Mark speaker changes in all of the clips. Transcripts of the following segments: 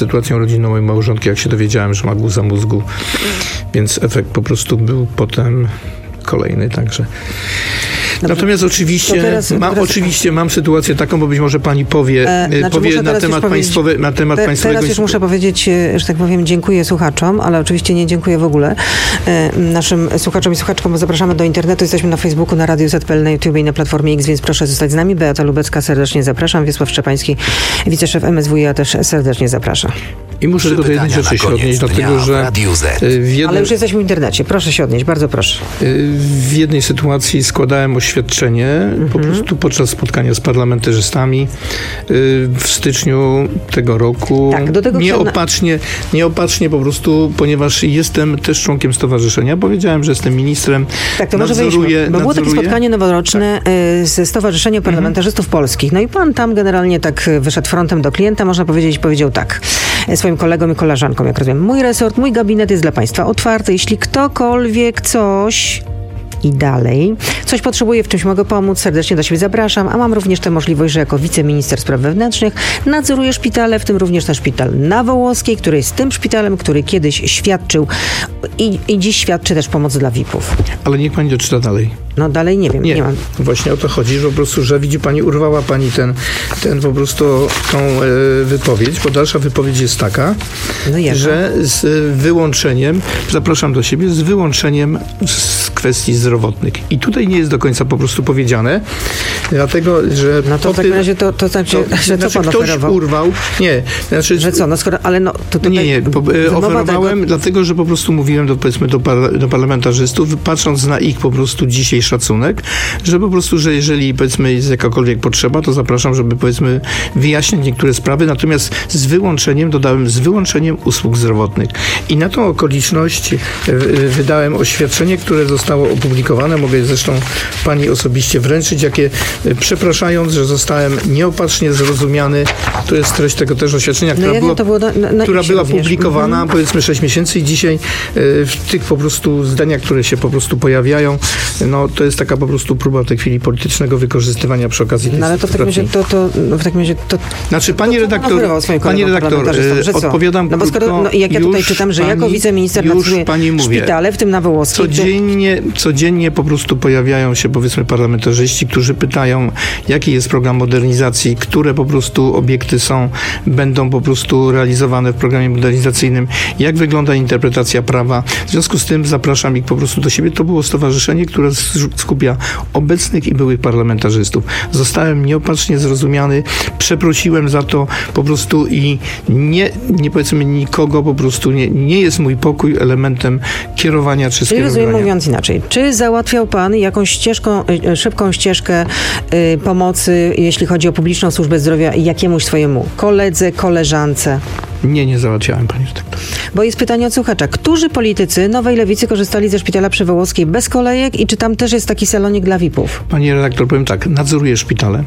Speaker 1: sytuacją rodzinną mojej małżonki, jak się dowiedziałem, że ma guza mózgu, więc efekt po prostu był potem kolejny, także... Dobrze. Natomiast oczywiście mam sytuację taką, bo być może pani powie na temat państwowego...
Speaker 2: Teraz już muszę powiedzieć, że tak powiem, dziękuję słuchaczom, ale oczywiście nie dziękuję w ogóle naszym słuchaczom i słuchaczkom, bo zapraszamy do internetu. Jesteśmy na Facebooku, na Radiu ZPL, na YouTube i na Platformie X, więc proszę zostać z nami. Beata Lubecka, serdecznie zapraszam. Wiesław Szczepański, wiceszef MSWiA, też serdecznie zapraszam.
Speaker 1: I muszę tylko do jednej rzeczy się odnieść, dlatego że...
Speaker 2: Ale już jesteśmy w internecie. Proszę się odnieść, bardzo proszę.
Speaker 1: W jednej sytuacji składałem oświadczenie po prostu podczas spotkania z parlamentarzystami w styczniu tego roku. Tak, do tego nieopatrznie po prostu, ponieważ jestem też członkiem stowarzyszenia. Powiedziałem, że jestem ministrem. Tak, to może wyjść,
Speaker 2: bo było takie spotkanie noworoczne ze Stowarzyszeniem Parlamentarzystów Polskich. No i pan tam generalnie tak wyszedł frontem do klienta, można powiedzieć, powiedział tak swoim kolegom i koleżankom, jak rozumiem. Mój resort, mój gabinet jest dla państwa otwarty. Jeśli ktokolwiek coś... I dalej. Coś potrzebuję, w czymś mogę pomóc, serdecznie do siebie zapraszam, a mam również tę możliwość, że jako wiceminister spraw wewnętrznych nadzoruję szpitale, w tym również ten szpital na Wołoskiej, który jest tym szpitalem, który kiedyś świadczył i dziś świadczy też pomoc dla VIP-ów.
Speaker 1: Ale niech pani doczyta dalej.
Speaker 2: No dalej nie wiem, nie mam.
Speaker 1: Właśnie o to chodzi, że po prostu, że widzi pani, urwała pani ten po prostu tą wypowiedź, bo dalsza wypowiedź jest taka, że z wyłączeniem, zapraszam do siebie, z wyłączeniem z kwestii zdrowotnych. I tutaj nie jest do końca po prostu powiedziane, dlatego, że...
Speaker 2: No to w takim razie to znaczy, że co pan
Speaker 1: ktoś
Speaker 2: oferował?
Speaker 1: Urwał. Nie. Znaczy, że
Speaker 2: co? No skoro, ale no... To
Speaker 1: nie. Oferowałem, dlatego, że po prostu mówiłem do parlamentarzystów, patrząc na ich po prostu dzisiaj szacunek, że po prostu, że jeżeli powiedzmy jest jakakolwiek potrzeba, to zapraszam, żeby powiedzmy wyjaśnić niektóre sprawy, natomiast dodałem z wyłączeniem usług zdrowotnych. I na tą okoliczność wydałem oświadczenie, które zostało opublikowane. Mogę zresztą pani osobiście wręczyć, przepraszając, że zostałem nieopatrznie zrozumiany. To jest treść tego też oświadczenia, która była publikowana powiedzmy 6 miesięcy i dzisiaj w tych po prostu zdaniach, które się po prostu pojawiają, no to jest taka po prostu próba w tej chwili politycznego wykorzystywania przy okazji tej
Speaker 2: ale to w takim razie to...
Speaker 1: Znaczy pani redaktor, odpowiadam
Speaker 2: no bo skoro, jak ja tutaj czytam, że jako wiceminister nadzoruje szpitale, w tym na Wołoskiej...
Speaker 1: Codziennie po prostu pojawiają się powiedzmy parlamentarzyści, którzy pytają, jaki jest program modernizacji, które po prostu obiekty będą po prostu realizowane w programie modernizacyjnym, jak wygląda interpretacja prawa. W związku z tym zapraszam ich po prostu do siebie. To było stowarzyszenie, które skupia obecnych i byłych parlamentarzystów. Zostałem nieopatrznie zrozumiany, przeprosiłem za to po prostu i nie powiedzmy nikogo, po prostu nie jest mój pokój elementem kierowania czy skierowania.
Speaker 2: Czyli mówiąc inaczej, czy załatwiał pan jakąś szybką ścieżkę pomocy, jeśli chodzi o publiczną służbę zdrowia jakiemuś swojemu koledze, koleżance?
Speaker 1: Nie załatwiałem, pani redaktor.
Speaker 2: Bo jest pytanie od słuchacza. Którzy politycy Nowej Lewicy korzystali ze szpitala przy Wołoskiej bez kolejek i czy tam też jest taki salonik dla VIP-ów?
Speaker 1: Pani redaktor, powiem tak, nadzoruję szpitale.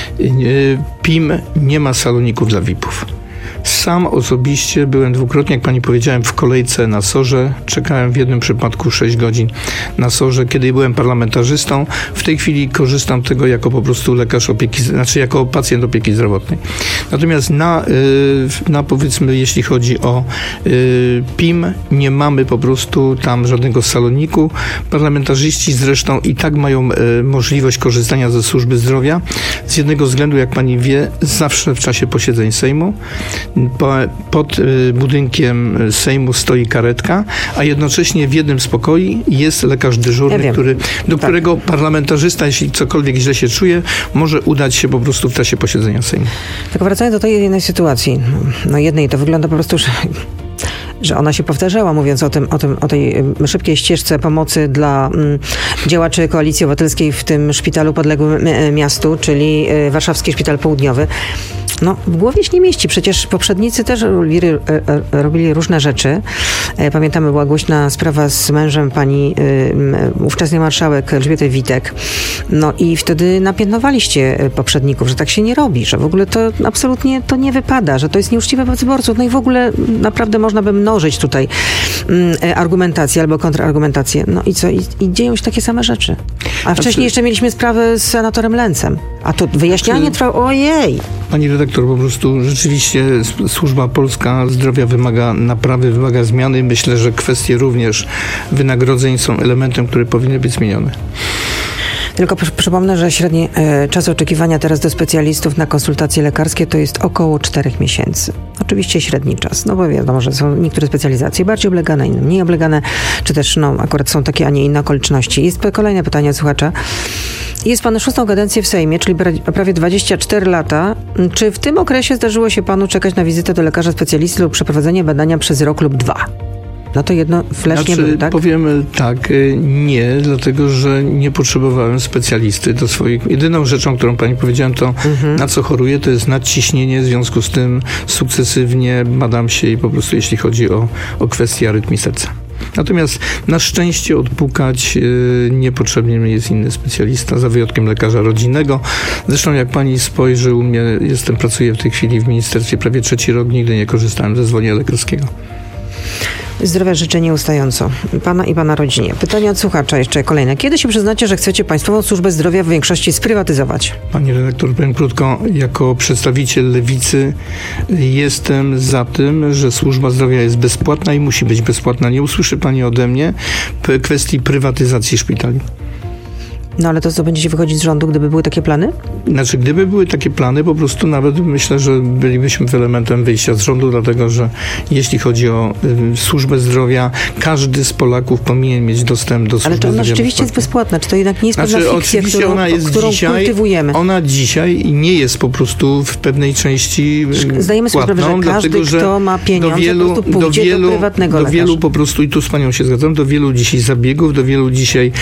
Speaker 1: PIM nie ma saloników dla VIP-ów. Sam osobiście byłem dwukrotnie, jak pani powiedziałem, w kolejce na SOR-ze. Czekałem w jednym przypadku 6 godzin na SOR-ze, kiedy byłem parlamentarzystą. W tej chwili korzystam tego jako po prostu lekarz opieki, jako pacjent opieki zdrowotnej. Natomiast na powiedzmy, jeśli chodzi o PIM, nie mamy po prostu tam żadnego saloniku. Parlamentarzyści zresztą i tak mają możliwość korzystania ze służby zdrowia. Z jednego względu, jak pani wie, zawsze w czasie posiedzeń Sejmu pod budynkiem Sejmu stoi karetka, a jednocześnie w jednym z pokoi jest lekarz dyżurny, do którego parlamentarzysta, jeśli cokolwiek źle się czuje, może udać się po prostu w czasie posiedzenia Sejmu.
Speaker 2: Tak, wracając do tej jednej sytuacji. Jednej to wygląda po prostu, że ona się powtarzała, mówiąc o tej szybkiej ścieżce pomocy dla działaczy Koalicji Obywatelskiej w tym szpitalu podległym miastu, czyli Warszawski Szpital Południowy. W głowie się nie mieści. Przecież poprzednicy też robili różne rzeczy. Pamiętamy, była głośna sprawa z mężem pani ówczesnej marszałek Elżbiety Witek. I wtedy napiętnowaliście poprzedników, że tak się nie robi, że w ogóle to absolutnie to nie wypada, że to jest nieuczciwe wobec wyborców. I w ogóle naprawdę można by mnożyć tutaj argumentację albo kontrargumentację. I co? I dzieją się takie same rzeczy. A wcześniej jeszcze mieliśmy sprawę z senatorem Lęcem. A to wyjaśnianie trwało, ojej!
Speaker 1: Pani redaktor, redaktor, po prostu rzeczywiście służba polska zdrowia wymaga naprawy, wymaga zmiany. Myślę, że kwestie również wynagrodzeń są elementem, który powinny być zmienione.
Speaker 2: Tylko przypomnę, że średni czas oczekiwania teraz do specjalistów na konsultacje lekarskie to jest około 4 miesięcy. Oczywiście średni czas, no bo wiadomo, że są niektóre specjalizacje bardziej oblegane, inne mniej oblegane, czy też akurat są takie, a nie inne okoliczności. Jest kolejne pytanie od słuchacza. Jest pan 6. kadencję w Sejmie, czyli prawie 24 lata. Czy w tym okresie zdarzyło się panu czekać na wizytę do lekarza specjalisty lub przeprowadzenie badania przez rok lub 2? No to jedno nie był, tak?
Speaker 1: Powiem tak, nie, dlatego że nie potrzebowałem specjalisty do swoich. Jedyną rzeczą, którą pani powiedziałem, to na co choruję, to jest nadciśnienie, w związku z tym sukcesywnie badam się i po prostu jeśli chodzi o kwestię arytmii serca. Natomiast na szczęście odpukać niepotrzebnie mi jest inny specjalista, za wyjątkiem lekarza rodzinnego. Zresztą jak pani spojrzy u mnie, pracuję w tej chwili w ministerstwie prawie 3 rok, nigdy nie korzystałem ze zwolnienia lekarskiego.
Speaker 2: Zdrowia życzę nieustająco. Pana i pana rodzinie. Pytanie od słuchacza jeszcze kolejne. Kiedy się przyznacie, że chcecie Państwową Służbę Zdrowia w większości sprywatyzować?
Speaker 1: Pani redaktor, powiem krótko. Jako przedstawiciel Lewicy jestem za tym, że służba zdrowia jest bezpłatna i musi być bezpłatna. Nie usłyszy pani ode mnie kwestii prywatyzacji szpitali.
Speaker 2: No ale to co, będziecie wychodzić z rządu, gdyby były takie plany?
Speaker 1: Znaczy, gdyby były takie plany, po prostu nawet myślę, że bylibyśmy elementem wyjścia z rządu, dlatego że jeśli chodzi o służbę zdrowia, każdy z Polaków powinien mieć dostęp do służby zdrowia.
Speaker 2: Ale czy ona rzeczywiście jest bezpłatna? Czy to jednak nie jest pewna fikcja, którą kultywujemy?
Speaker 1: Ona dzisiaj nie jest po prostu w pewnej części
Speaker 2: zdajemy sobie sprawę, że każdy, kto ma pieniądze, po prostu pójdzie do prywatnego lekarza.
Speaker 1: Do wielu po prostu, i tu z panią się zgadzam, do wielu dzisiaj zabiegów, do wielu dzisiaj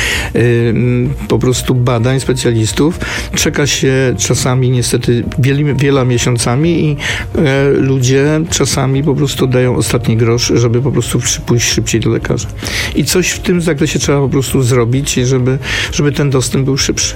Speaker 1: po prostu badań specjalistów czeka się czasami niestety wieloma miesiącami i ludzie czasami po prostu dają ostatni grosz, żeby po prostu pójść szybciej do lekarza. I coś w tym zakresie trzeba po prostu zrobić, żeby ten dostęp był szybszy.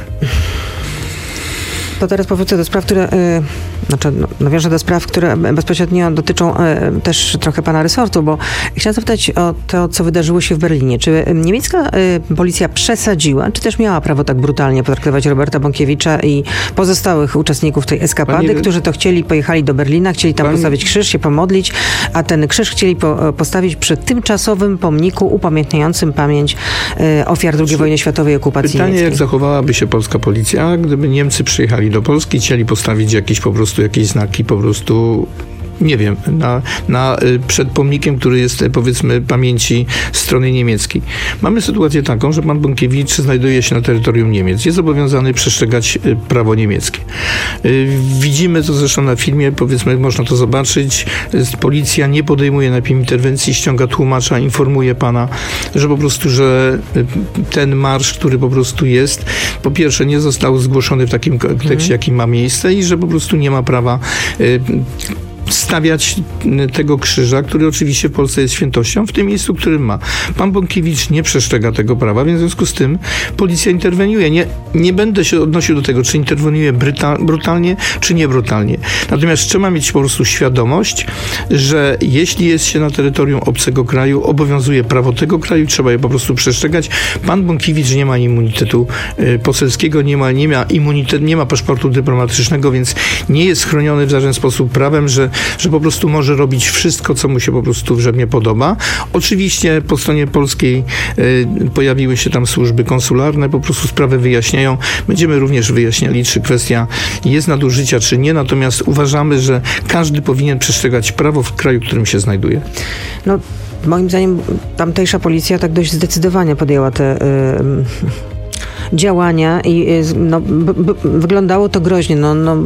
Speaker 2: To teraz powrócę do spraw, które nawiążę do spraw, które bezpośrednio dotyczą też trochę pana resortu, bo chciałam zapytać o to, co wydarzyło się w Berlinie. Czy niemiecka policja przesadziła, czy też miała prawo tak brutalnie potraktować Roberta Bąkiewicza i pozostałych uczestników tej eskapady, którzy to pojechali do Berlina, chcieli tam postawić krzyż, się pomodlić, a ten krzyż chcieli postawić przy tymczasowym pomniku upamiętniającym pamięć ofiar II wojny światowej okupacji niemieckiej.
Speaker 1: Pytanie, jak zachowałaby się polska policja, gdyby Niemcy przyjechali do Polski, chcieli postawić jakieś znaki, nie wiem, przed pomnikiem, który jest, powiedzmy, pamięci strony niemieckiej. Mamy sytuację taką, że pan Bąkiewicz znajduje się na terytorium Niemiec. Jest zobowiązany przestrzegać prawo niemieckie. Widzimy to zresztą na filmie, powiedzmy, można to zobaczyć. Policja nie podejmuje najpierw interwencji, ściąga tłumacza, informuje pana, że po prostu, że ten marsz, który po prostu jest, po pierwsze nie został zgłoszony w takim kontekście, jaki ma miejsce i że po prostu nie ma prawa stawiać tego krzyża, który oczywiście w Polsce jest świętością, w tym miejscu, którym ma. Pan Bąkiewicz nie przestrzega tego prawa, więc w związku z tym policja interweniuje. Nie będę się odnosił do tego, czy interweniuje brutalnie, czy nie brutalnie. Natomiast trzeba mieć po prostu świadomość, że jeśli jest się na terytorium obcego kraju, obowiązuje prawo tego kraju, trzeba je po prostu przestrzegać. Pan Bąkiewicz nie ma immunitetu poselskiego, nie ma paszportu dyplomatycznego, więc nie jest chroniony w żaden sposób prawem, że po prostu może robić wszystko, co mu się po prostu nie podoba. Oczywiście po stronie polskiej pojawiły się tam służby konsularne, po prostu sprawę wyjaśniają. Będziemy również wyjaśniali, czy kwestia jest nadużycia, czy nie, natomiast uważamy, że każdy powinien przestrzegać prawo w kraju, w którym się znajduje.
Speaker 2: No, moim zdaniem tamtejsza policja tak dość zdecydowanie podjęła te działania i wyglądało to groźnie.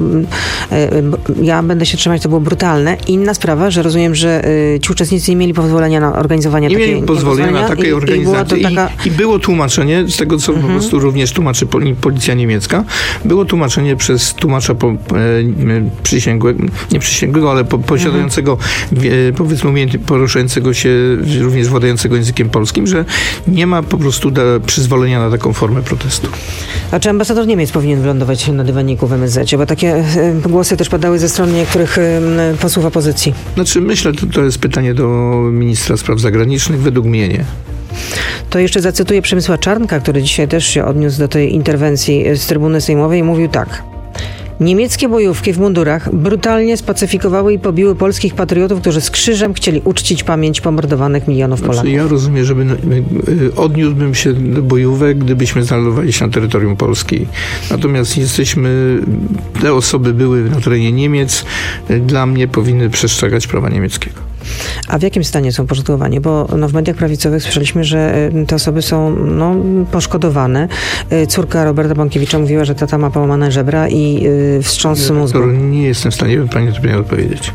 Speaker 2: Ja będę się trzymać, to było brutalne. Inna sprawa, że rozumiem, że ci uczestnicy nie mieli pozwolenia na organizowanie takiej...
Speaker 1: Nie mieli pozwolenia na takiej organizacji. I było tłumaczenie, z tego co po prostu również tłumaczy policja niemiecka, było tłumaczenie przez tłumacza nieprzysięgłego, ale posiadającego, powiedzmy, poruszającego się, również władającego językiem polskim, że nie ma po prostu przyzwolenia na taką formę protestu.
Speaker 2: A czy ambasador Niemiec powinien wylądować na dywaniku w MSZ? Bo takie głosy też padały ze strony niektórych posłów opozycji. Znaczy,
Speaker 1: myślę, to jest pytanie do ministra spraw zagranicznych. Według mnie nie.
Speaker 2: To jeszcze zacytuję Przemysła Czarnka, który dzisiaj też się odniósł do tej interwencji z trybuny sejmowej i mówił tak. Niemieckie bojówki w mundurach brutalnie spacyfikowały i pobiły polskich patriotów, którzy z krzyżem chcieli uczcić pamięć pomordowanych milionów Polaków.
Speaker 1: Ja rozumiem, że odniósłbym się do bojówek, gdybyśmy znajdowali się na terytorium Polski. Natomiast te osoby były na terenie Niemiec, dla mnie powinny przestrzegać prawa niemieckiego.
Speaker 2: A w jakim stanie są poszkodowani? Bo w mediach prawicowych słyszeliśmy, że te osoby są poszkodowane. Córka Roberta Bąkiewicza mówiła, że tata ma połamane żebra i wstrząs mózgu.
Speaker 1: Nie jestem w stanie pani to odpowiedzieć.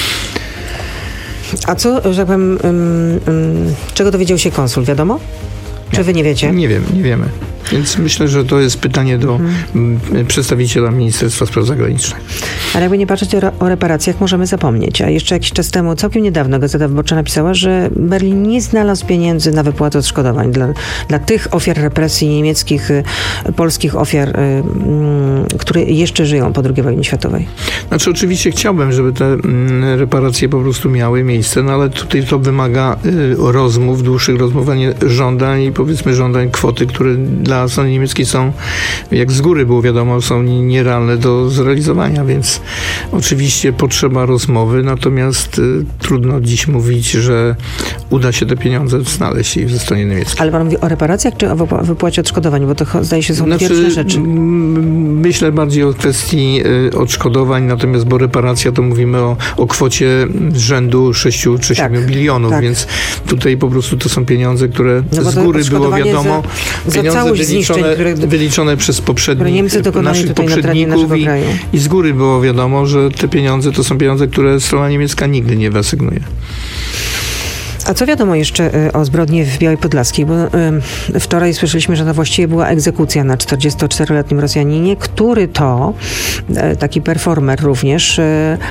Speaker 2: A co, że powiem, czego dowiedział się konsul? Wiadomo? Czy wy nie wiecie?
Speaker 1: Nie wiemy. Więc myślę, że to jest pytanie do przedstawiciela Ministerstwa Spraw Zagranicznych.
Speaker 2: Ale jakby nie patrzeć o reparacjach, możemy zapomnieć. A jeszcze jakiś czas temu, całkiem niedawno, Gazeta Wyborcza napisała, że Berlin nie znalazł pieniędzy na wypłatę odszkodowań dla tych ofiar represji niemieckich, polskich ofiar, które jeszcze żyją po II wojnie światowej.
Speaker 1: Znaczy oczywiście chciałbym, żeby te reparacje po prostu miały miejsce, no ale tutaj to wymaga rozmów, dłuższych rozmów, a nie żądań i powiedzmy żądań kwoty, które dla strony niemieckiej są, jak z góry było wiadomo, są nierealne do zrealizowania, więc oczywiście potrzeba rozmowy, natomiast trudno dziś mówić, że uda się te pieniądze znaleźć i ze strony niemieckiej.
Speaker 2: Ale pan mówi o reparacjach czy o wypłacie odszkodowań, bo to zdaje się są dwie różne rzeczy.
Speaker 1: Myślę bardziej o kwestii odszkodowań, natomiast bo reparacja to mówimy o kwocie rzędu 6 czy 7 bilionów, więc tutaj po prostu to są pieniądze, które z góry było wiadomo, pieniądze wyliczone przez naszych poprzedników i z góry było wiadomo, że te pieniądze to są pieniądze, które strona niemiecka nigdy nie wyasygnuje.
Speaker 2: A co wiadomo jeszcze o zbrodni w Białej Podlaskiej? Bo wczoraj słyszeliśmy, że to właściwie była egzekucja na 44-letnim Rosjaninie, który to, taki performer również,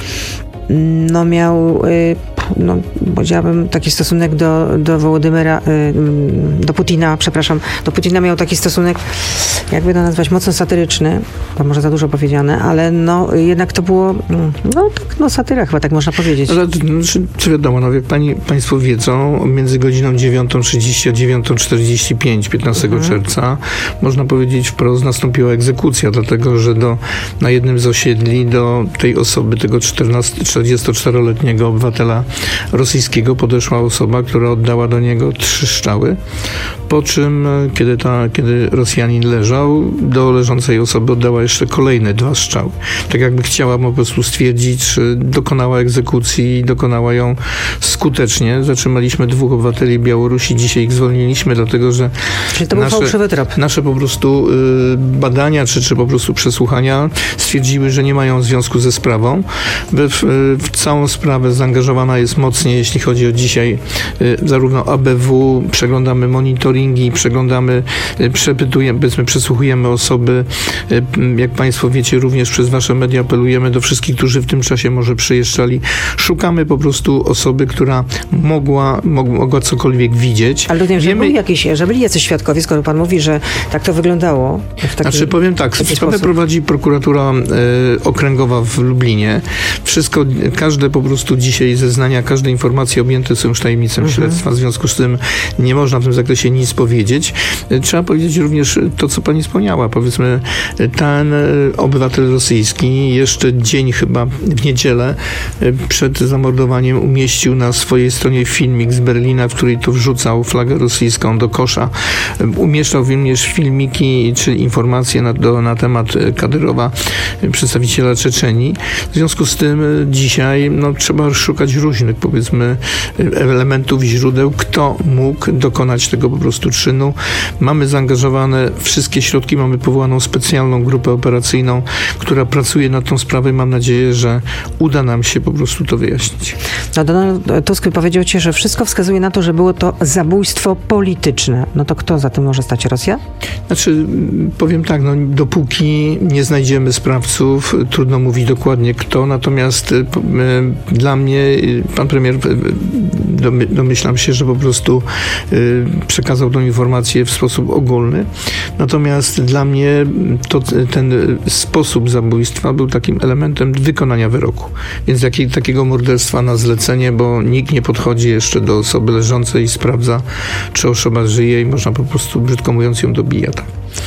Speaker 2: miał, powiedziałabym, taki stosunek do Wołodymyra, do Putina miał taki stosunek, jakby to nazwać, mocno satyryczny, to może za dużo powiedziane, ale jednak to było, satyra chyba, tak można powiedzieć.
Speaker 1: Ale co wiadomo, jak państwo wiedzą, między godziną 9:30 a 9:45 15 czerwca, można powiedzieć wprost, nastąpiła egzekucja, dlatego, że na jednym z osiedli do tej osoby, tego 44-letniego obywatela rosyjskiego podeszła osoba, która oddała do niego 3 strzały, po czym, kiedy Rosjanin leżał, do leżącej osoby oddała jeszcze kolejne 2 strzały. Tak jakby chciała po prostu stwierdzić, czy dokonała egzekucji i dokonała ją skutecznie. Zatrzymaliśmy 2 obywateli Białorusi, dzisiaj ich zwolniliśmy, dlatego że
Speaker 2: czyli to był fałszywy trop.
Speaker 1: Nasze po prostu badania, czy po prostu przesłuchania stwierdziły, że nie mają związku ze sprawą. W całą sprawę zaangażowana jest mocniej, jeśli chodzi o dzisiaj zarówno ABW, przeglądamy monitoringi, przesłuchujemy osoby. Jak państwo wiecie, również przez wasze media apelujemy do wszystkich, którzy w tym czasie może przyjeżdżali. Szukamy po prostu osoby, która mogła cokolwiek widzieć.
Speaker 2: Ale rozumiem, że byli jacyś świadkowie, skoro pan mówi, że tak to wyglądało.
Speaker 1: Powiem tak, sprawę prowadzi prokuratura okręgowa w Lublinie. Każde po prostu dzisiaj zeznania, każde informacje objęte są już tajemnicą śledztwa. W związku z tym nie można w tym zakresie nic powiedzieć. Trzeba powiedzieć również to, co pani wspomniała. Powiedzmy, ten obywatel rosyjski jeszcze dzień chyba w niedzielę przed zamordowaniem umieścił na swojej stronie filmik z Berlina, w której to wrzucał flagę rosyjską do kosza. Umieszczał również filmiki czy informacje na temat Kadyrowa, przedstawiciela Czeczenii. W związku z tym dzisiaj trzeba szukać różnych, powiedzmy, elementów, źródeł, kto mógł dokonać tego po prostu czynu. Mamy zaangażowane wszystkie środki, mamy powołaną specjalną grupę operacyjną, która pracuje nad tą sprawą. Mam nadzieję, że uda nam się po prostu to wyjaśnić.
Speaker 2: Donald Tusk powiedział ci, że wszystko wskazuje na to, że było to zabójstwo polityczne. To kto za tym może stać? Rosja?
Speaker 1: Powiem tak, dopóki nie znajdziemy sprawców, trudno mówić dokładnie kto, natomiast dla mnie pan premier, domyślam się, że po prostu przekazał tą informację w sposób ogólny. Natomiast dla mnie ten sposób zabójstwa był takim elementem wykonania wyroku. Więc takiego morderstwa na zlecenie, bo nikt nie podchodzi jeszcze do osoby leżącej i sprawdza, czy osoba żyje i można po prostu, brzydko mówiąc, ją dobija. Tak.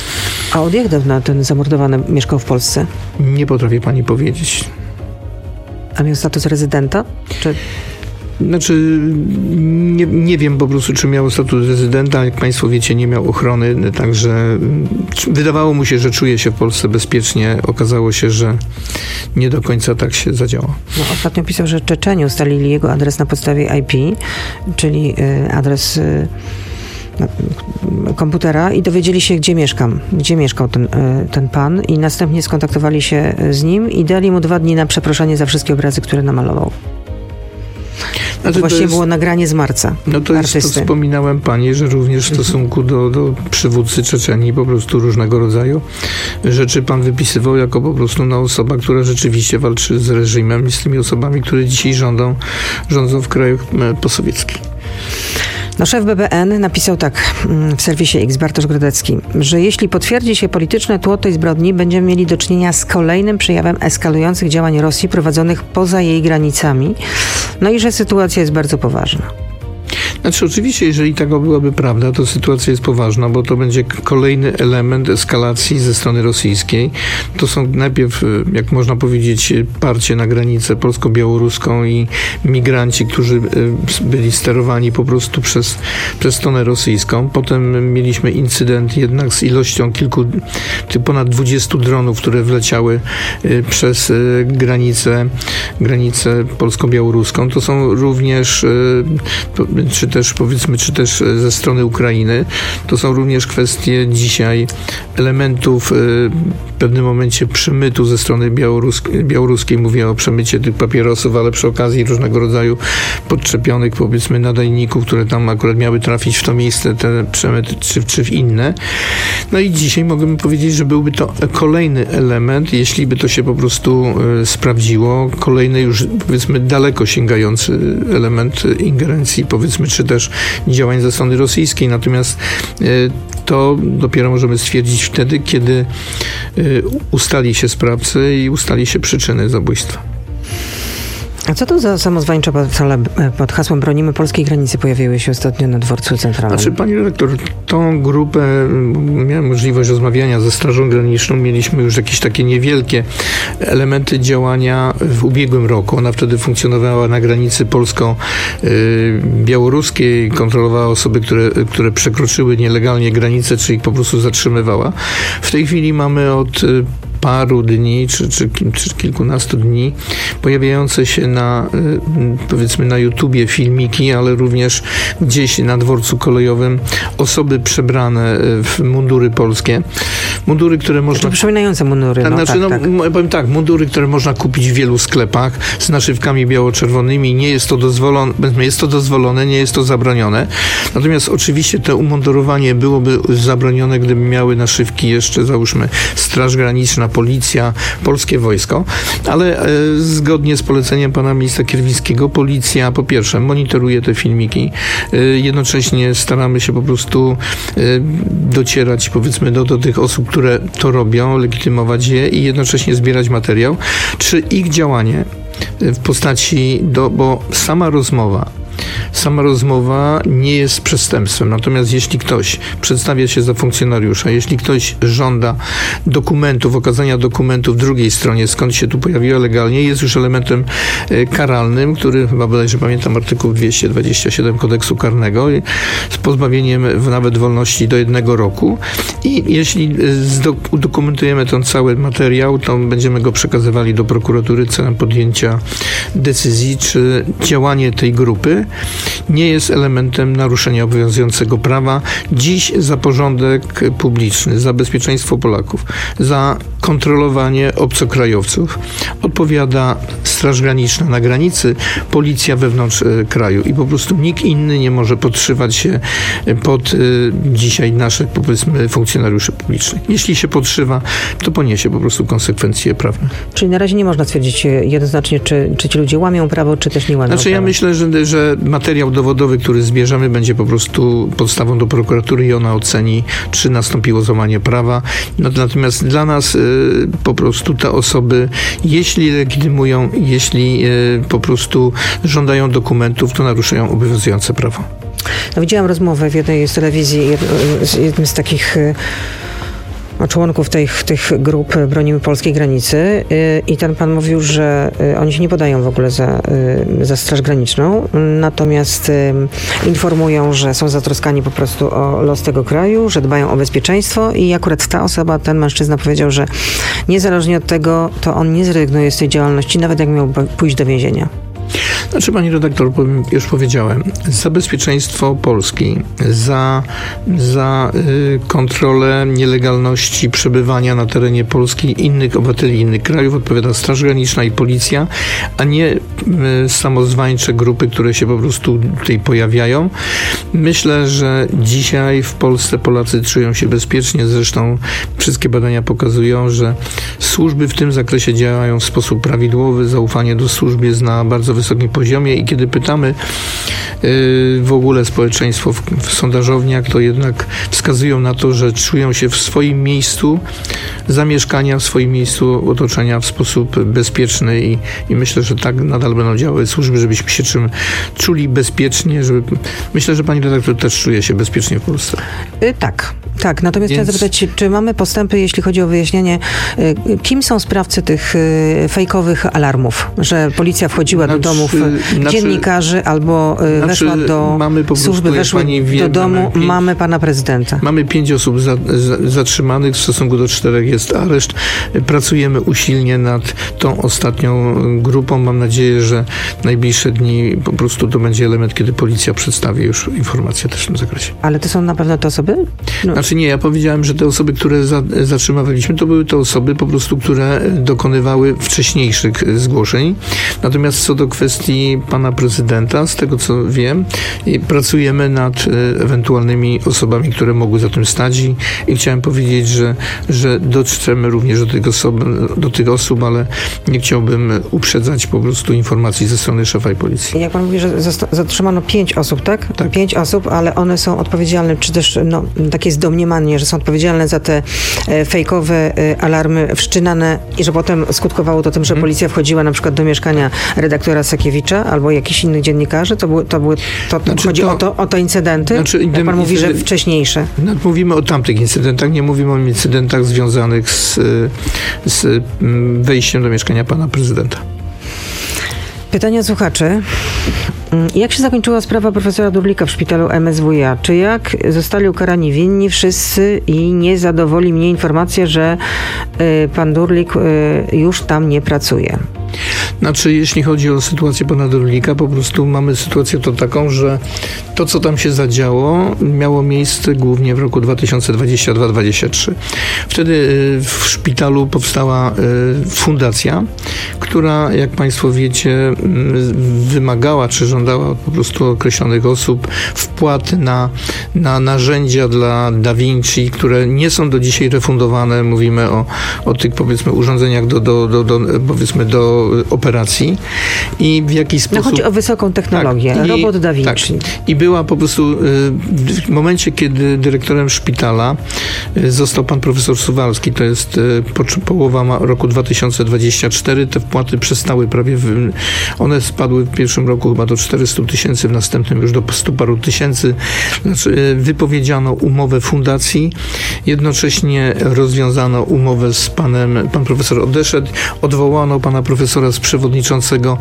Speaker 2: A od jak dawna ten zamordowany mieszkał w Polsce?
Speaker 1: Nie potrafię pani powiedzieć.
Speaker 2: A miał status rezydenta? Czy...
Speaker 1: Znaczy, nie wiem po prostu, czy miał status rezydenta. Jak państwo wiecie, nie miał ochrony, także wydawało mu się, że czuje się w Polsce bezpiecznie. Okazało się, że nie do końca tak się zadziało.
Speaker 2: No, ostatnio pisał, że Czeczeni ustalili jego adres na podstawie IP, czyli adres komputera i dowiedzieli się, gdzie mieszkał ten pan i następnie skontaktowali się z nim i dali mu 2 dni na przeproszenie za wszystkie obrazy, które namalował. Znaczy, właściwie było nagranie z marca.
Speaker 1: No to jest, to wspominałem pani, że również w stosunku do przywódcy Czeczenii po prostu różnego rodzaju rzeczy pan wypisywał jako po prostu osoba, która rzeczywiście walczy z reżimem i z tymi osobami, które dzisiaj rządzą w kraju posowieckich.
Speaker 2: No, szef BBN napisał tak w serwisie X, Bartosz Grodecki, że jeśli potwierdzi się polityczne tło tej zbrodni, będziemy mieli do czynienia z kolejnym przejawem eskalujących działań Rosji prowadzonych poza jej granicami, no i że sytuacja jest bardzo poważna.
Speaker 1: Znaczy oczywiście, jeżeli taka byłaby prawda, to sytuacja jest poważna, bo to będzie kolejny element eskalacji ze strony rosyjskiej. To są najpierw, jak można powiedzieć, parcie na granicę polsko-białoruską i migranci, którzy byli sterowani po prostu przez stronę rosyjską. Potem mieliśmy incydent jednak z ilością ponad 20 dronów, które wleciały przez granicę polsko-białoruską. To są również czy też ze strony Ukrainy. To są również kwestie dzisiaj elementów w pewnym momencie przemytu ze strony białoruskiej. Mówię o przemycie tych papierosów, ale przy okazji różnego rodzaju podczepionych, powiedzmy, nadajników, które tam akurat miały trafić w to miejsce, ten przemyt, czy w inne. No i dzisiaj możemy powiedzieć, że byłby to kolejny element, jeśli by to się po prostu sprawdziło, kolejny już, powiedzmy, daleko sięgający element ingerencji, powiedzmy, czy też działań ze strony rosyjskiej. Natomiast to dopiero możemy stwierdzić wtedy, kiedy ustali się sprawcy i ustali się przyczyny zabójstwa.
Speaker 2: A co to za samozwańcze patrole pod hasłem Bronimy polskiej granicy pojawiły się ostatnio na Dworcu Centralnym?
Speaker 1: Znaczy, pani redaktor, tą grupę, miałem możliwość rozmawiania ze Strażą Graniczną, mieliśmy już jakieś takie niewielkie elementy działania w ubiegłym roku. Ona wtedy funkcjonowała na granicy polsko-białoruskiej, kontrolowała osoby, które przekroczyły nielegalnie granicę, czy ich po prostu zatrzymywała. W tej chwili mamy od paru dni, czy kilkunastu dni pojawiające się powiedzmy na YouTubie filmiki, ale również gdzieś na dworcu kolejowym osoby przebrane w mundury polskie. Mundury, które można...
Speaker 2: Przypominające mundury.
Speaker 1: Powiem tak, mundury, które można kupić w wielu sklepach z naszywkami biało-czerwonymi. Nie jest to dozwolone, nie jest to zabronione. Natomiast oczywiście to umundurowanie byłoby zabronione, gdyby miały naszywki jeszcze, załóżmy, Straż Graniczna, Policja, Polskie Wojsko, ale zgodnie z poleceniem pana ministra Kierwińskiego policja po pierwsze monitoruje te filmiki, jednocześnie staramy się po prostu docierać, powiedzmy, do tych osób, które to robią, legitymować je i jednocześnie zbierać materiał, czy ich działanie w postaci, bo sama rozmowa nie jest przestępstwem. Natomiast jeśli ktoś przedstawia się za funkcjonariusza, jeśli ktoś żąda okazania dokumentów drugiej stronie, skąd się tu pojawiła legalnie, jest już elementem karalnym, który chyba bodajże pamiętam artykuł 227 kodeksu karnego, z pozbawieniem nawet wolności do 1 roku. I jeśli udokumentujemy ten cały materiał, to będziemy go przekazywali do prokuratury celem podjęcia decyzji, czy działanie tej grupy nie jest elementem naruszenia obowiązującego prawa. Dziś za porządek publiczny, za bezpieczeństwo Polaków, za kontrolowanie obcokrajowców odpowiada Straż Graniczna na granicy, policja wewnątrz kraju i po prostu nikt inny nie może podszywać się pod dzisiaj naszych, powiedzmy, funkcjonariuszy publicznych. Jeśli się podszywa, to poniesie po prostu konsekwencje prawne.
Speaker 2: Czyli na razie nie można stwierdzić jednoznacznie, czy ci ludzie łamią prawo, czy też nie łamią prawa.
Speaker 1: Ja myślę, że materiał dowodowy, który zbierzemy, będzie po prostu podstawą do prokuratury i ona oceni, czy nastąpiło złamanie prawa. Natomiast dla nas po prostu te osoby, jeśli legitymują, jeśli po prostu żądają dokumentów, to naruszają obowiązujące prawo.
Speaker 2: No, widziałam rozmowę w jednej z telewizji z jednym z takich członków tych grup Bronimy Polskiej Granicy i ten pan mówił, że oni się nie podają w ogóle za Straż Graniczną, natomiast informują, że są zatroskani po prostu o los tego kraju, że dbają o bezpieczeństwo i akurat ta osoba, ten mężczyzna powiedział, że niezależnie od tego, to on nie zrezygnuje z tej działalności, nawet jak miał pójść do więzienia.
Speaker 1: Znaczy, pani redaktor, już powiedziałem, za bezpieczeństwo Polski, za kontrolę nielegalności przebywania na terenie Polski innych obywateli innych krajów odpowiada Straż Graniczna i Policja, a nie samozwańcze grupy, które się po prostu tutaj pojawiają. Myślę, że dzisiaj w Polsce Polacy czują się bezpiecznie, zresztą wszystkie badania pokazują, że służby w tym zakresie działają w sposób prawidłowy, zaufanie do służb jest na bardzo wysokim poziomie i kiedy pytamy w ogóle społeczeństwo w sondażowniach, to jednak wskazują na to, że czują się w swoim miejscu zamieszkania, w swoim miejscu otoczenia w sposób bezpieczny i myślę, że tak nadal będą działały służby, żebyśmy się czuli bezpiecznie, myślę, że pani redaktor też czuje się bezpiecznie w Polsce.
Speaker 2: Tak. Natomiast chciałam zapytać, czy mamy postępy, jeśli chodzi o wyjaśnienie, kim są sprawcy tych fejkowych alarmów, że policja wchodziła do domów dziennikarzy albo weszła do służby, weszła do domu, mamy pana prezydenta.
Speaker 1: Mamy 5 osób zatrzymanych, w stosunku do 4 jest areszt. Pracujemy usilnie nad tą ostatnią grupą. Mam nadzieję, że najbliższe dni po prostu to będzie element, kiedy policja przedstawi już informacje też w tym zakresie.
Speaker 2: Ale to są na pewno te osoby?
Speaker 1: Znaczy nie, ja powiedziałem, że te osoby, które zatrzymywaliśmy, to były te osoby po prostu, które dokonywały wcześniejszych zgłoszeń. Natomiast co do kwestii pana prezydenta, z tego co wiem, pracujemy nad ewentualnymi osobami, które mogły za tym stać i chciałem powiedzieć, że dotrzemy również do tych osób, ale nie chciałbym uprzedzać po prostu informacji ze strony szefa policji.
Speaker 2: Jak pan mówi, że zatrzymano 5 osób, tak?
Speaker 1: Tak.
Speaker 2: 5 osób, ale one są odpowiedzialne, czy też takie jest domniemanie, że są odpowiedzialne za te fejkowe alarmy wszczynane i że potem skutkowało to tym, że policja wchodziła na przykład do mieszkania redaktora Sakiewicza albo jakichś innych dziennikarzy? Chodzi o te incydenty? Jak pan mówi, że wcześniejsze?
Speaker 1: Mówimy o tamtych incydentach, nie mówimy o incydentach związanych z wejściem do mieszkania pana prezydenta.
Speaker 2: Pytania słuchaczy. Jak się zakończyła sprawa profesora Durlika w szpitalu MSWiA? Czy jak zostali ukarani winni wszyscy i nie zadowoli mnie informacja, że pan Durlik już tam nie pracuje?
Speaker 1: Znaczy, jeśli chodzi o sytuację pana Durlika, po prostu mamy sytuację to taką, że to, co tam się zadziało, miało miejsce głównie w roku 2022-2023. Wtedy w szpitalu powstała fundacja, która, jak państwo wiecie, wymagała czy żądała po prostu określonych osób wpłat na narzędzia dla Da Vinci, które nie są do dzisiaj refundowane. Mówimy o tych, powiedzmy, urządzeniach powiedzmy do operacji i w jaki sposób...
Speaker 2: Chodzi o wysoką technologię, robot Da Vinci.
Speaker 1: Tak. I była po prostu w momencie, kiedy dyrektorem szpitala został pan profesor Suwalski, to jest połowa roku 2024, te wpłaty przestały prawie, one spadły w pierwszym roku chyba do 400 000, w następnym już do 100 paru tysięcy. Znaczy, wypowiedziano umowę fundacji, jednocześnie rozwiązano umowę z pan profesor odeszedł, odwołano pana profesora z przewodniczącego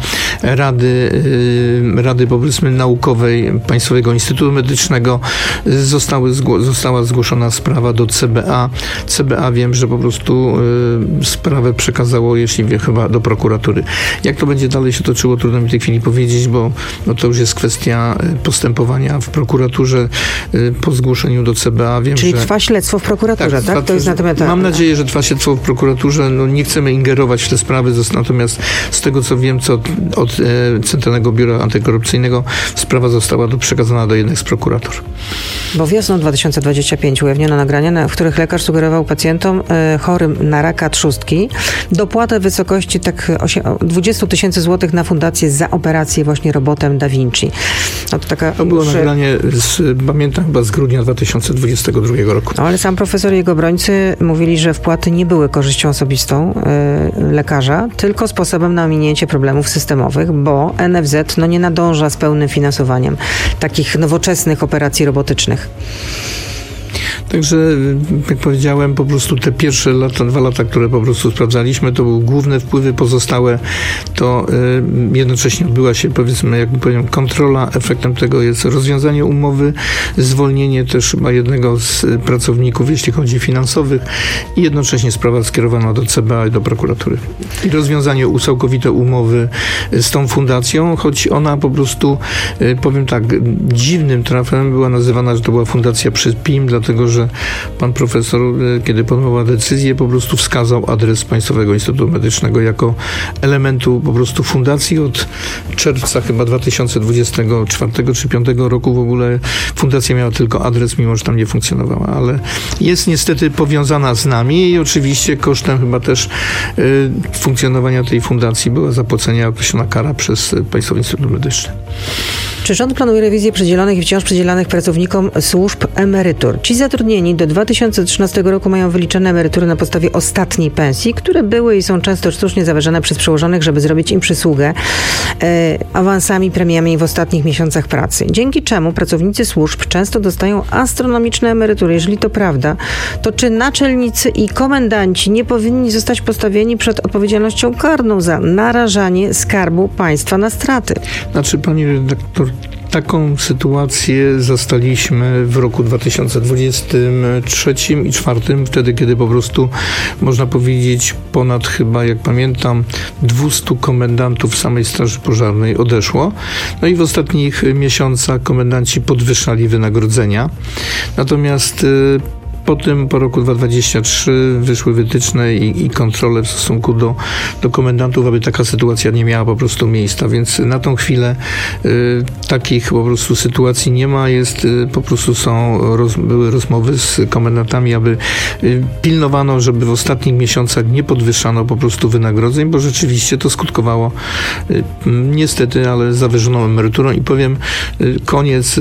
Speaker 1: Rady powiedzmy naukowej Państwowego Instytutu Medycznego. Została zgłoszona sprawa do CBA. CBA wiem, że po prostu sprawę przekazało, jeśli wiem, chyba do prokuratury. Jak to będzie dalej się toczyło, trudno mi w tej chwili powiedzieć, bo to już jest kwestia postępowania w prokuraturze po zgłoszeniu do CBA. Wiem,
Speaker 2: czyli trwa śledztwo w prokuraturze, tak? To jest na temat...
Speaker 1: Mam nadzieję, że trwa śledztwo w prokuraturze. Nie chcemy ingerować w te sprawy, natomiast z tego, co wiem, od Centralnego Biura Antykorupcyjnego, sprawa została przekazana do jednej z prokuratur.
Speaker 2: Bo wiosną 2025 ujawniono nagrania, w których lekarz sugerował pacjentom chorym na raka trzustki dopłatę w wysokości 20 000 złotych na fundację za operację właśnie robotem Da Vinci.
Speaker 1: To było nagranie, pamiętam, chyba z grudnia 2022 roku.
Speaker 2: Ale sam profesor i jego obrońcy mówili, że wpłaty nie były korzyścią osobistą lekarza, tylko sposobem na ominięcie problemów systemowych, bo NFZ nie nadąża z pełnym finansowaniem takich nowoczesnych operacji robotycznych.
Speaker 1: Także, jak powiedziałem, po prostu te pierwsze lata, 2 lata, które po prostu sprawdzaliśmy, to były główne wpływy, pozostałe to jednocześnie odbyła się, powiedzmy, jakby powiedziałem, kontrola. Efektem tego jest rozwiązanie umowy, zwolnienie też chyba jednego z pracowników, jeśli chodzi o finansowych, i jednocześnie sprawa skierowana do CBA i do prokuratury. I rozwiązanie całkowite umowy z tą fundacją, choć ona po prostu, powiem tak, dziwnym trafem była nazywana, że to była fundacja przy PIM, dlatego że pan profesor, kiedy podejmował decyzję, po prostu wskazał adres Państwowego Instytutu Medycznego jako elementu po prostu fundacji. Od czerwca chyba 2024 czy 2025 roku w ogóle fundacja miała tylko adres, mimo że tam nie funkcjonowała, ale jest niestety powiązana z nami i oczywiście kosztem chyba też funkcjonowania tej fundacji była zapłacenia określona kara przez Państwowy Instytut Medyczny.
Speaker 2: Czy rząd planuje rewizję przydzielonych i wciąż przydzielanych pracownikom służb emerytur? Ci zatrudnieni do 2013 roku mają wyliczone emerytury na podstawie ostatniej pensji, które były i są często sztucznie zawyżane przez przełożonych, żeby zrobić im przysługę awansami, premiami w ostatnich miesiącach pracy. Dzięki czemu pracownicy służb często dostają astronomiczne emerytury. Jeżeli to prawda, to czy naczelnicy i komendanci nie powinni zostać postawieni przed odpowiedzialnością karną za narażanie skarbu państwa na straty?
Speaker 1: Znaczy, pani redaktor, taką sytuację zastaliśmy w roku 2023 i 2024, wtedy, kiedy po prostu, można powiedzieć, ponad chyba, jak pamiętam, 200 komendantów samej Straży Pożarnej odeszło. No i w ostatnich miesiącach komendanci podwyższali wynagrodzenia. Natomiast potem, po roku 2023 wyszły wytyczne i kontrole w stosunku do komendantów, aby taka sytuacja nie miała po prostu miejsca, więc na tą chwilę takich po prostu sytuacji nie ma. Po prostu były rozmowy z komendantami, aby pilnowano, żeby w ostatnich miesiącach nie podwyższano po prostu wynagrodzeń, bo rzeczywiście to skutkowało niestety, ale zawyżoną emeryturą i powiem, koniec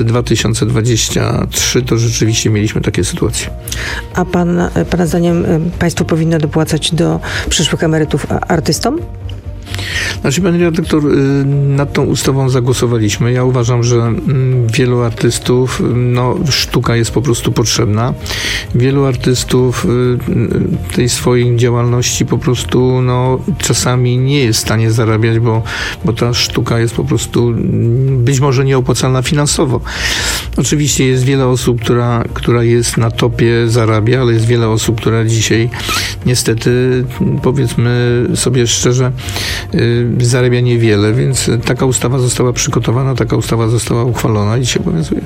Speaker 1: 2023 to rzeczywiście mieliśmy takie sytuacje.
Speaker 2: A pana zdaniem państwo powinno dopłacać do przyszłych emerytów artystom?
Speaker 1: Znaczy, panie redaktor, nad tą ustawą zagłosowaliśmy. Ja uważam, że wielu artystów, sztuka jest po prostu potrzebna. Wielu artystów tej swojej działalności po prostu, czasami nie jest w stanie zarabiać, bo ta sztuka jest po prostu być może nieopłacalna finansowo. Oczywiście jest wiele osób, która jest na topie, zarabia, ale jest wiele osób, która dzisiaj niestety, powiedzmy sobie szczerze, zarabia niewiele, więc taka ustawa została przygotowana, taka ustawa została uchwalona i dzisiaj obowiązuje.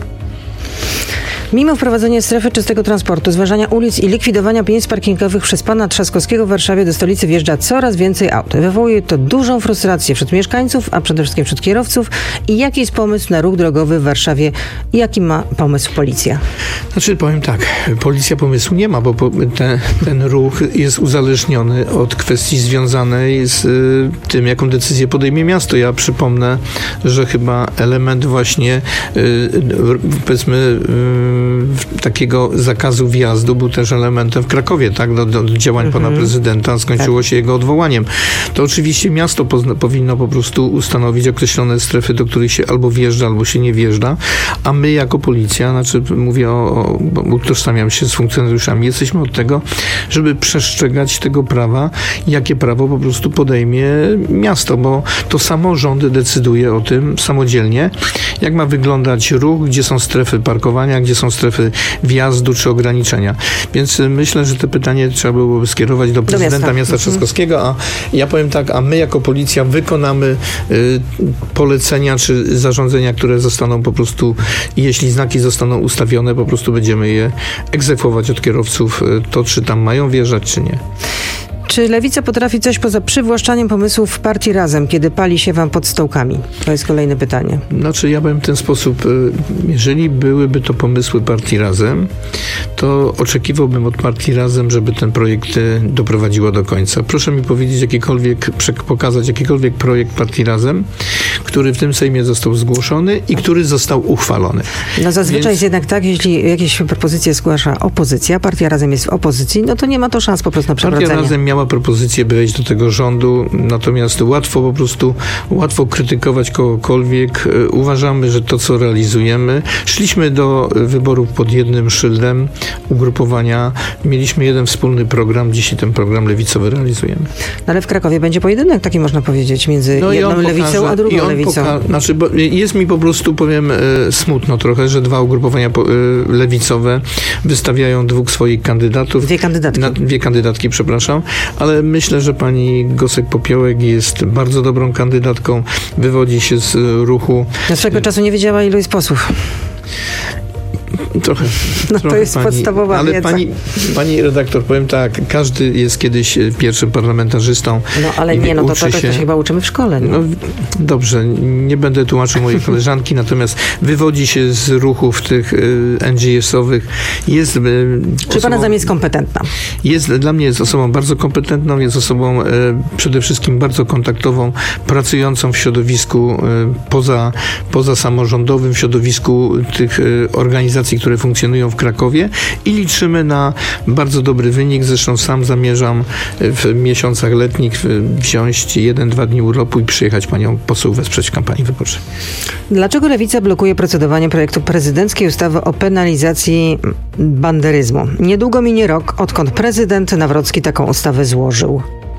Speaker 2: Mimo wprowadzenia strefy czystego transportu, zważania ulic i likwidowania miejsc parkingowych przez pana Trzaskowskiego w Warszawie do stolicy wjeżdża coraz więcej aut. Wywołuje to dużą frustrację wśród mieszkańców, a przede wszystkim wśród kierowców. I jaki jest pomysł na ruch drogowy w Warszawie? Jaki ma pomysł policja?
Speaker 1: Znaczy, powiem tak, policja pomysłu nie ma, bo ten ruch jest uzależniony od kwestii związanej z tym, jaką decyzję podejmie miasto. Ja przypomnę, że chyba element właśnie, powiedzmy, takiego zakazu wjazdu był też elementem w Krakowie, tak, do działań pana prezydenta, skończyło się jego odwołaniem. To oczywiście miasto powinno po prostu ustanowić określone strefy, do których się albo wjeżdża, albo się nie wjeżdża, a my jako policja, mówię bo utożsamiam się z funkcjonariuszami, jesteśmy od tego, żeby przestrzegać tego prawa, jakie prawo po prostu podejmie miasto, bo to samorząd decyduje o tym samodzielnie, jak ma wyglądać ruch, gdzie są strefy parkowania, gdzie są strefy wjazdu czy ograniczenia. Więc myślę, że to pytanie trzeba byłoby skierować do prezydenta miasta Trzaskowskiego, a ja powiem tak, a my jako policja wykonamy polecenia czy zarządzenia, które zostaną po prostu, jeśli znaki zostaną ustawione, po prostu będziemy je egzekwować od kierowców, to czy tam mają wjeżdżać, czy nie.
Speaker 2: Czy Lewica potrafi coś poza przywłaszczaniem pomysłów w partii Razem, kiedy pali się wam pod stołkami? To jest kolejne pytanie.
Speaker 1: Znaczy, ja powiem w ten sposób, jeżeli byłyby to pomysły partii Razem, to oczekiwałbym od partii Razem, żeby ten projekt doprowadziła do końca. Proszę mi powiedzieć, pokazać jakikolwiek projekt partii Razem, który w tym Sejmie został zgłoszony i który został uchwalony.
Speaker 2: Zazwyczaj jest jednak tak, jeśli jakieś propozycje zgłasza opozycja, partia Razem jest w opozycji, no to nie ma to szans po prostu na przewracenie.
Speaker 1: Partia Razem miała propozycję, by wejść do tego rządu, natomiast łatwo krytykować kogokolwiek. Uważamy, że to, co realizujemy, szliśmy do wyborów pod jednym szyldem ugrupowania, mieliśmy jeden wspólny program, dzisiaj ten program lewicowy realizujemy.
Speaker 2: Ale w Krakowie będzie pojedynek, taki można powiedzieć, między jedną lewicą a drugą lewicą.
Speaker 1: Bo jest mi po prostu, powiem, smutno trochę, że dwa ugrupowania lewicowe wystawiają dwóch swoich kandydatów. Dwie kandydatki, przepraszam, ale myślę, że pani Gosek-Popiołek jest bardzo dobrą kandydatką, wywodzi się z ruchu.
Speaker 2: Na swego czasu nie wiedziała, ilu jest posłów.
Speaker 1: Trochę
Speaker 2: to jest podstawowa
Speaker 1: ale
Speaker 2: wiedza.
Speaker 1: Pani redaktor, powiem tak, każdy jest kiedyś pierwszym parlamentarzystą.
Speaker 2: No ale nie, to się chyba uczymy w szkole. Nie?
Speaker 1: No dobrze, nie będę tłumaczył mojej koleżanki, natomiast wywodzi się z ruchów tych NGS-owych.
Speaker 2: Czy pana zdaniem jest kompetentna?
Speaker 1: Dla mnie jest osobą bardzo kompetentną, jest osobą przede wszystkim bardzo kontaktową, pracującą w środowisku poza samorządowym, w środowisku tych organizacji, które funkcjonują w Krakowie i liczymy na bardzo dobry wynik. Zresztą sam zamierzam w miesiącach letnich wziąć 1-2 dni urlopu i przyjechać panią poseł wesprzeć w kampanii wyborczej.
Speaker 2: Dlaczego Lewica blokuje procedowanie projektu prezydenckiej ustawy o penalizacji banderyzmu? Niedługo minie rok, odkąd prezydent Nawrocki taką ustawę złożył.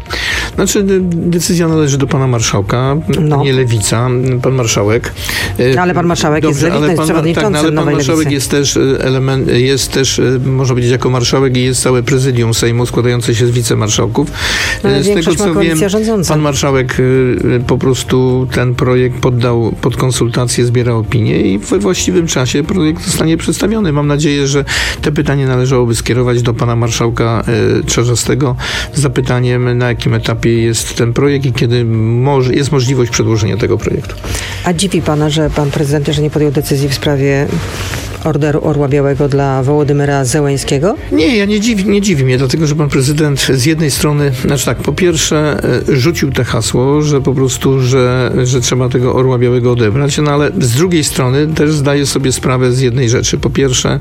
Speaker 1: Decyzja należy do pana marszałka, nie Lewica, pan marszałek.
Speaker 2: Ale pan marszałek jest przewodniczącym
Speaker 1: ale pan marszałek
Speaker 2: Lewicy.
Speaker 1: jest też, można powiedzieć, jako marszałek i jest całe prezydium Sejmu składające się z wicemarszałków.
Speaker 2: Ale z tego, co wiem,
Speaker 1: pan marszałek po prostu ten projekt poddał pod konsultacje, zbiera opinie i we właściwym czasie projekt zostanie przedstawiony. Mam nadzieję, że te pytanie należałoby skierować do pana marszałka Czarzastego z zapytaniem, na jakim etapie jest ten projekt i kiedy jest możliwość przedłożenia tego projektu.
Speaker 2: A dziwi pana, że pan prezydent jeszcze nie podjął decyzji w sprawie Orderu Orła Białego dla Wołodymyra Zełenskiego?
Speaker 1: Nie, nie dziwi mnie, dlatego że pan prezydent z jednej strony, po pierwsze rzucił te hasło, że po prostu, że trzeba tego Orła Białego odebrać, ale z drugiej strony też zdaje sobie sprawę z jednej rzeczy. Po pierwsze,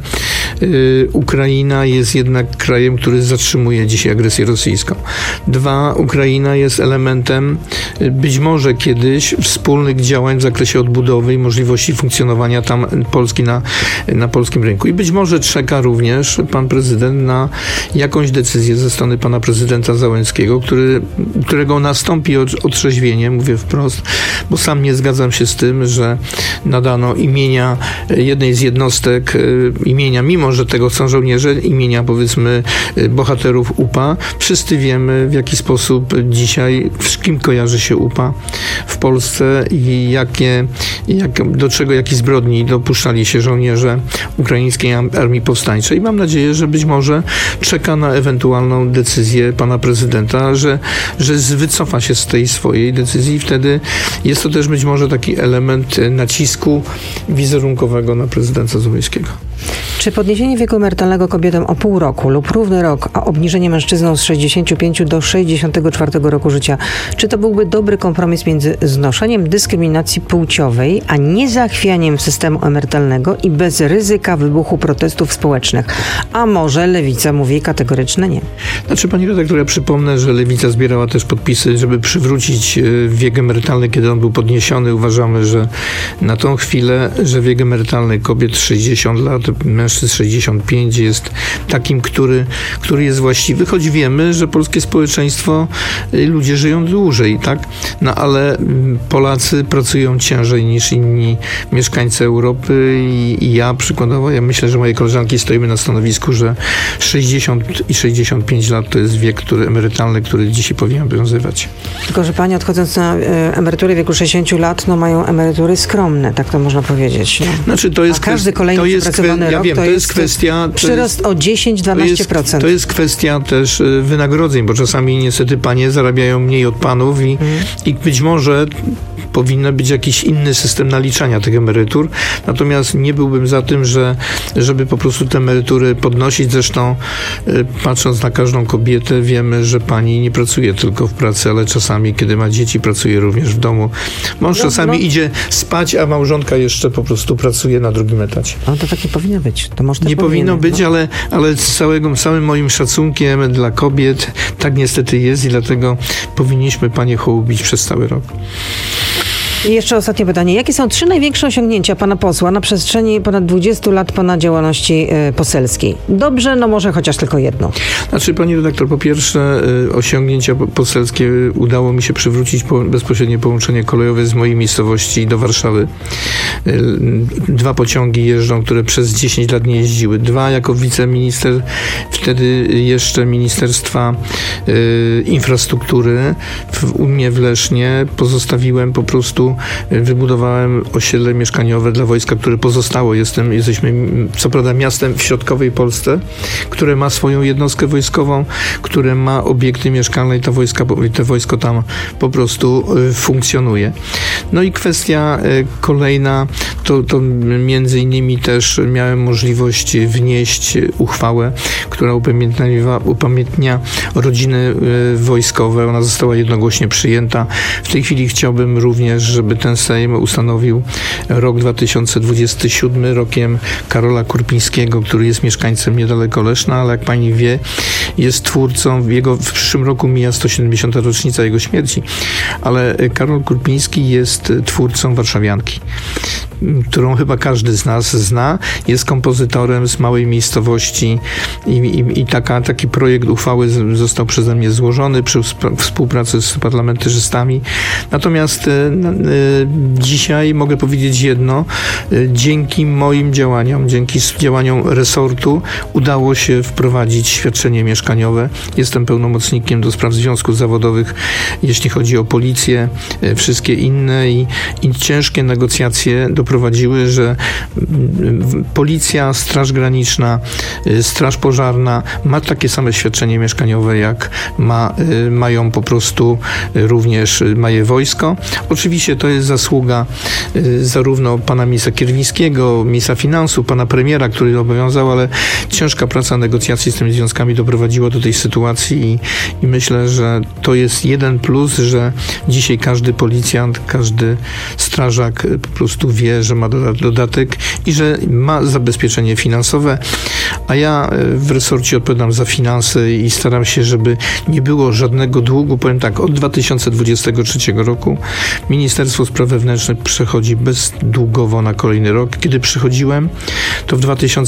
Speaker 1: Ukraina jest jednak krajem, który zatrzymuje dzisiaj agresję rosyjską. 2, Ukraina jest elementem być może kiedyś wspólnych działań w zakresie odbudowy i możliwości funkcjonowania tam Polski na polskim rynku. I być może czeka również pan prezydent na jakąś decyzję ze strony pana prezydenta Załęckiego, którego nastąpi otrzeźwienie, mówię wprost, bo sam nie zgadzam się z tym, że nadano imienia jednej z jednostek, mimo że tego są żołnierze, imienia powiedzmy bohaterów UPA. Wszyscy wiemy, w jaki sposób dzisiaj, z kim kojarzy się UPA w Polsce i do czego, jakich zbrodni dopuszczali się żołnierze ukraińskiej Armii Powstańczej. I mam nadzieję, że być może czeka na ewentualną decyzję pana prezydenta, że wycofa się z tej swojej decyzji i wtedy jest to też być może taki element nacisku wizerunkowego na prezydenta Zełenskiego.
Speaker 2: Czy podniesienie wieku emerytalnego kobietom o pół roku lub równy rok, a obniżenie mężczyznom z 65 do 64 roku życia, czy to byłby dobry kompromis między znoszeniem dyskryminacji płciowej, a nie zachwianiem systemu emerytalnego i bez ryzyka wybuchu protestów społecznych? A może Lewica mówi kategoryczne nie?
Speaker 1: Pani redaktor, ja przypomnę, że Lewica zbierała też podpisy, żeby przywrócić wiek emerytalny, kiedy on był podniesiony. Uważamy, że na tą chwilę, że wiek emerytalny kobiet 60 lat, mężczyzn 65 jest takim, który jest właściwy, choć wiemy, że polskie społeczeństwo, ludzie żyją dłużej, tak? Ale Polacy pracują ciężej niż inni mieszkańcy Europy i ja przykładowo, myślę, że moje koleżanki stoimy na stanowisku, że 60 i 65 lat to jest wiek emerytalny, który dzisiaj powinien obowiązywać.
Speaker 2: Tylko, że pani odchodząc na emeryturę w wieku 60 lat, mają emerytury skromne, tak to można powiedzieć. No. Każdy kolejny przepracowany rok to jest kwestia... Przyrost o 10-12%.
Speaker 1: To jest kwestia też wynagrodzeń, bo czasami niestety panie zarabiają mniej od panów i być może powinien być jakiś inny system naliczania tych emerytur. Natomiast nie byłbym za tym, żeby po prostu te emerytury podnosić. Zresztą patrząc na każdą kobietę, wiemy, że pani nie pracuje tylko w pracy, ale czasami, kiedy ma dzieci, pracuje również w domu. Mąż czasami idzie spać, a małżonka jeszcze po prostu pracuje na drugim etacie.
Speaker 2: No to takie powinno być. To może
Speaker 1: nie powinno być, ale z całym moim szacunkiem dla kobiet tak niestety jest i dlatego powinniśmy panie hołubić przez cały rok.
Speaker 2: I jeszcze ostatnie pytanie. Jakie są 3 największe osiągnięcia pana posła na przestrzeni ponad 20 lat pana działalności poselskiej? Dobrze, no może chociaż tylko jedno.
Speaker 1: Znaczy, pani redaktor, po pierwsze osiągnięcia poselskie udało mi się przywrócić bezpośrednie połączenie kolejowe z mojej miejscowości do Warszawy. 2 pociągi jeżdżą, które przez 10 lat nie jeździły. 2 jako wiceminister, wtedy jeszcze Ministerstwa Infrastruktury u mnie w Lesznie pozostawiłem po prostu, wybudowałem osiedle mieszkaniowe dla wojska, które pozostało. Jesteśmy co prawda miastem w środkowej Polsce, które ma swoją jednostkę wojskową, które ma obiekty mieszkalne i to wojsko tam po prostu funkcjonuje. No i kwestia kolejna, to między innymi też miałem możliwość wnieść uchwałę, która upamiętnia rodziny wojskowe. Ona została jednogłośnie przyjęta. W tej chwili chciałbym również, żeby ten Sejm ustanowił rok 2027 rokiem Karola Kurpińskiego, który jest mieszkańcem niedaleko Leszna, ale jak pani wie, jest twórcą, w przyszłym roku mija 170. rocznica jego śmierci, ale Karol Kurpiński jest twórcą warszawianki, którą chyba każdy z nas zna. Jest kompozytorem z małej miejscowości i taki projekt uchwały został przeze mnie złożony przy współpracy z parlamentarzystami. Natomiast dzisiaj mogę powiedzieć jedno. Dzięki moim działaniom, dzięki działaniom resortu udało się wprowadzić świadczenie mieszkaniowe. Jestem pełnomocnikiem do spraw związków zawodowych, jeśli chodzi o policję, wszystkie inne i ciężkie negocjacje doprowadziły, że policja, Straż Graniczna, Straż Pożarna ma takie same świadczenie mieszkaniowe, jak mają po prostu również je wojsko. Oczywiście to jest zasługa zarówno pana ministra Kierwińskiego, ministra finansów, pana premiera, który obowiązał, ale ciężka praca negocjacji z tymi związkami doprowadziła do tej sytuacji i myślę, że to jest jeden plus, że dzisiaj każdy policjant, każdy strażak po prostu wie, że ma dodatek i że ma zabezpieczenie finansowe, a ja w resorcie odpowiadam za finanse i staram się, żeby nie było żadnego długu. Powiem tak, od 2023 roku Ministerstwo Spraw Wewnętrznych przechodzi bezdługowo na kolejny rok. Kiedy przychodziłem, to w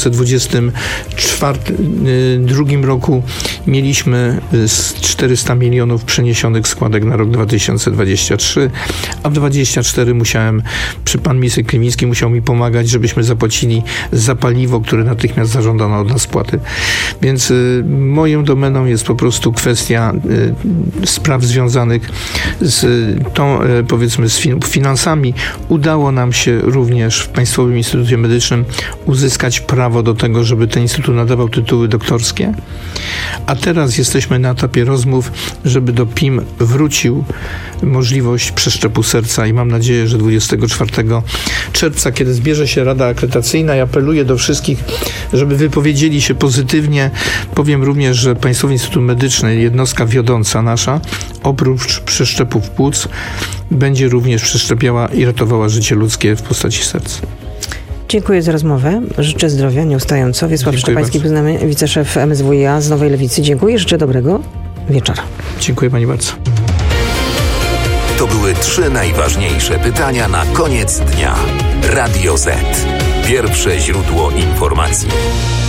Speaker 1: 2022 roku mieliśmy 400 milionów przeniesionych składek na rok 2023, a w 2024 pan minister Kierwiński musiał mi pomagać, żebyśmy zapłacili za paliwo, które natychmiast zażądano od nas płaty. Więc moją domeną jest po prostu kwestia spraw związanych z tą, powiedzmy, z finansami. Udało nam się również w Państwowym Instytucie Medycznym uzyskać prawo do tego, żeby ten instytut nadawał tytuły doktorskie, a teraz jesteśmy na etapie rozmów, żeby do PIM wrócił możliwość przeszczepu serca i mam nadzieję, że 24 czerwca, kiedy zbierze się Rada Akredytacyjna, i apeluję do wszystkich, żeby wypowiedzieli się pozytywnie. Powiem również, że Państwowy Instytut Medyczny, jednostka wiodąca nasza, oprócz przeszczepów płuc, będzie również przeszczepiała i ratowała życie ludzkie w postaci serca.
Speaker 2: Dziękuję za rozmowę. Życzę zdrowia nieustająco. Wiesław Szczepański, wiceszef MSWiA z Nowej Lewicy. Dziękuję. Życzę dobrego wieczora.
Speaker 1: Dziękuję pani bardzo.
Speaker 3: To były 3 najważniejsze pytania na koniec dnia. Radio Z. Pierwsze źródło informacji.